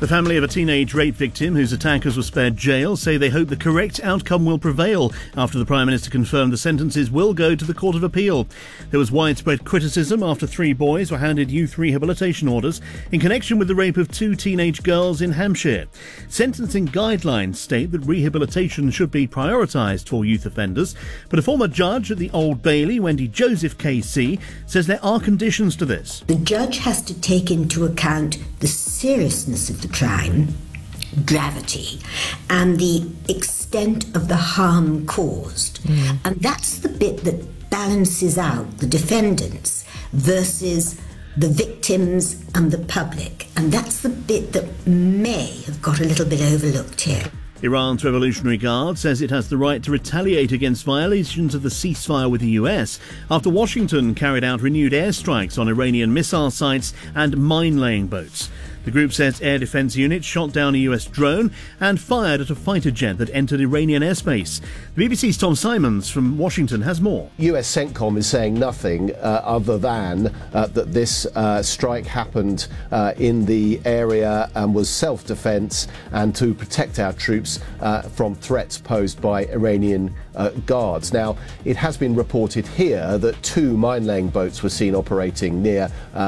The family of a teenage rape victim whose attackers were spared jail say they hope the correct outcome will prevail after the Prime Minister confirmed the sentences will go to the Court of Appeal. There was widespread criticism after 3 boys were handed youth rehabilitation orders in connection with the rape of 2 teenage girls in Hampshire. Sentencing guidelines state that rehabilitation should be prioritised for youth offenders, but a former judge at the Old Bailey, Wendy Joseph KC, says there are conditions to this. The judge has to take into account the seriousness of the crime, gravity, and the extent of the harm caused. And that's the bit that balances out the defendants versus the victims and the public. And that's the bit that may have got a little bit overlooked here. Iran's Revolutionary Guard says it has the right to retaliate against violations of the ceasefire with the US after Washington carried out renewed airstrikes on Iranian missile sites and mine-laying boats. The group says air defence units shot down a US drone and fired at a fighter jet that entered Iranian airspace. The BBC's Tom Simons from Washington has more. US CENTCOM is saying nothing other than that this strike happened in the area and was self-defence and to protect our troops from threats posed by Iranian guards. Now, it has been reported here that 2 mine-laying boats were seen operating near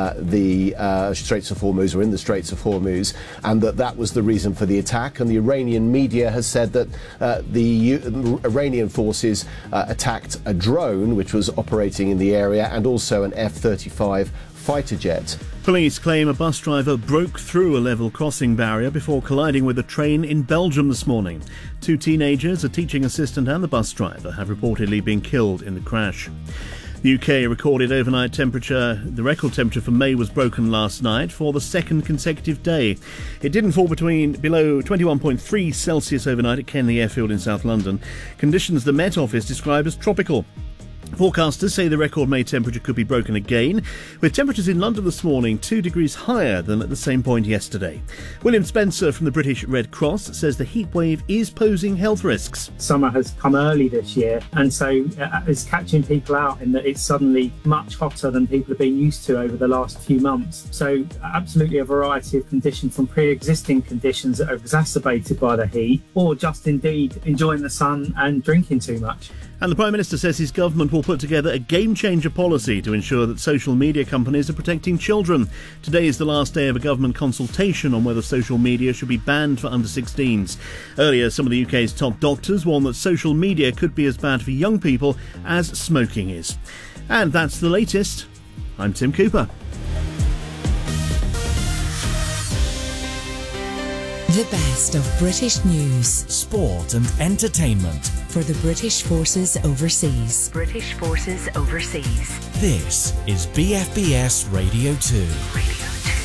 the Straits of Hormuz, or in the Straits of Hormuz, and that was the reason for the attack. And the Iranian media has said that the Iranian forces attacked a drone which was operating in the area and also an F-35 fighter jet. Police claim a bus driver broke through a level crossing barrier before colliding with a train in Belgium this morning. 2 teenagers, a teaching assistant and the bus driver, have reportedly been killed in the crash. The UK recorded overnight temperature. The record temperature for May was broken last night for the 2nd consecutive day. It didn't fall below 21.3 Celsius overnight at Kenley Airfield in South London. Conditions the Met Office described as tropical. Forecasters say the record May temperature could be broken again, with temperatures in London this morning 2 degrees higher than at the same point yesterday. William Spencer from the British Red Cross says the heat wave is posing health risks. Summer has come early this year, and so it's catching people out in that it's suddenly much hotter than people have been used to over the last few months. So absolutely a variety of conditions, from pre-existing conditions that are exacerbated by the heat, or just indeed enjoying the sun and drinking too much. And the Prime Minister says his government will put together a game-changer policy to ensure that social media companies are protecting children. Today is the last day of a government consultation on whether social media should be banned for under-16s. Earlier, some of the UK's top doctors warned that social media could be as bad for young people as smoking is. And that's the latest. I'm Tim Cooper. The best of British news, sport and entertainment for the British Forces Overseas. This is BFBS Radio 2.